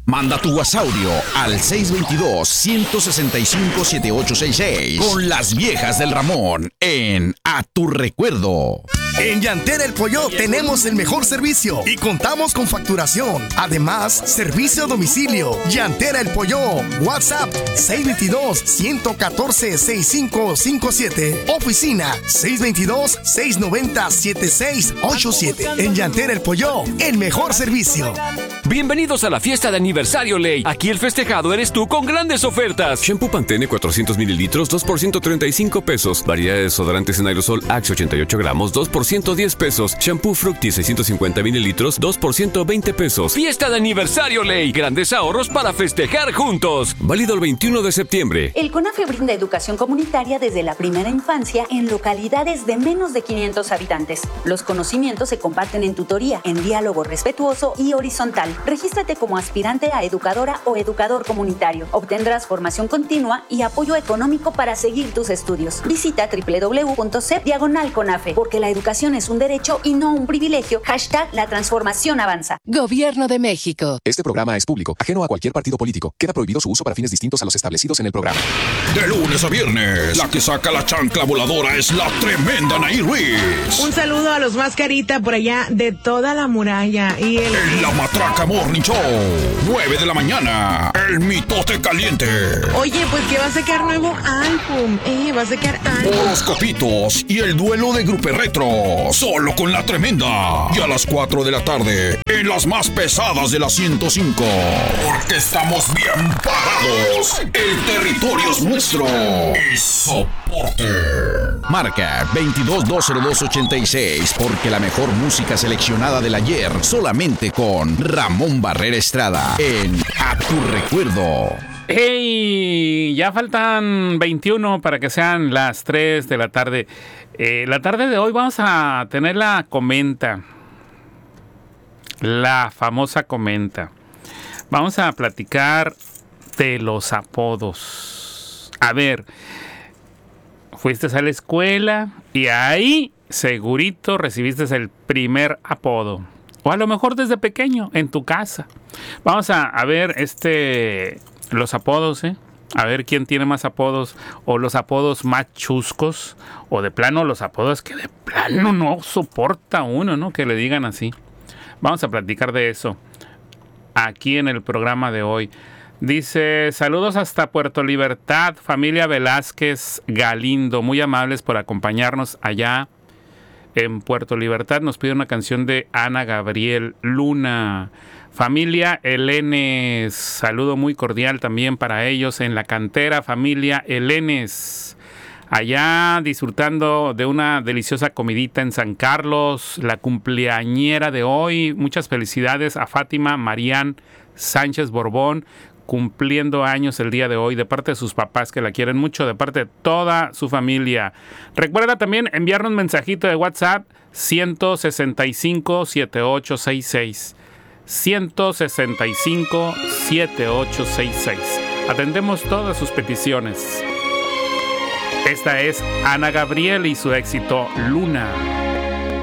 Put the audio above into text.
Manda tu WhatsApp al 622-165-7866 con las viejas del Ramón en A Tu Recuerdo. En Llantera El Pollo tenemos el mejor servicio y contamos con facturación. Además, servicio a domicilio. Llantera El Pollo. WhatsApp 622-114-6557. Oficina 622-690-7687. En Llantera El Pollo, el mejor servicio. Bienvenidos a la fiesta de aniversario Ley. Aquí el festejado eres tú con grandes ofertas. Shampoo Pantene 400 mililitros, 2 por 135 pesos. Variedad de desodorantes en aerosol Axe 88 gramos, 2 por 110 pesos. Shampoo Fructis 650 mililitros, 2 por 120 pesos. Fiesta de aniversario Ley. Grandes ahorros para festejar juntos. Válido el 21 de septiembre. El CONAFE brinda educación comunitaria desde la primera infancia en localidades de menos de 500 habitantes. Los conocimientos se comparten en tutoría, en diálogo respetuoso y horizontal. Regístrate como aspirante a educadora o educador comunitario. Obtendrás formación continua y apoyo económico para seguir tus estudios. Visita www.cep/CONAFE, porque la educación es un derecho y no un privilegio. #La transformación avanza. Gobierno de México. Este programa es público, ajeno a cualquier partido político. Queda prohibido su uso para fines distintos a los establecidos en el programa. De lunes a viernes, la que saca la chancla voladora es la tremenda Anaí Ruiz. Un saludo a los Mascarita por allá de toda la muralla. Y En la Matraca Morning Show, 9 de la mañana, el mitote caliente. Oye, pues que va a sacar nuevo álbum. Va a sacar álbum. Horoscopitos y el duelo de Grupo Retro, solo con la tremenda. Y a las 4 de la tarde, en las más pesadas de la 105. Porque estamos bien parados. El territorio es nuestro. Y soporte. Marca 22-202-86, porque la mejor música seleccionada del ayer, solamente con Ramón Barrera Estrada en A Tu Recuerdo. ¡Hey! Ya faltan 21 para que sean las 3 de la tarde. La tarde de hoy vamos a tener la comenta. La famosa comenta. Vamos a platicar de los apodos. A ver, fuiste a la escuela y ahí segurito recibiste el primer apodo. O a lo mejor desde pequeño, en tu casa. Vamos a ver los apodos, a ver quién tiene más apodos, o los apodos más chuscos, o de plano los apodos que de plano no soporta uno, ¿no? Que le digan así. Vamos a platicar de eso aquí en el programa de hoy. Dice, saludos hasta Puerto Libertad, familia Velázquez Galindo, muy amables por acompañarnos allá en Puerto Libertad. Nos pide una canción de Ana Gabriel Luna. Familia Elenes, saludo muy cordial también para ellos en la cantera, familia Elenes. Allá disfrutando de una deliciosa comidita en San Carlos, la cumpleañera de hoy. Muchas felicidades a Fátima Marían Sánchez Borbón, cumpliendo años el día de hoy, de parte de sus papás que la quieren mucho, de parte de toda su familia. Recuerda también enviarnos un mensajito de WhatsApp 165-7866. 165-7866. Atendemos todas sus peticiones. Esta es Ana Gabriel y su éxito Luna.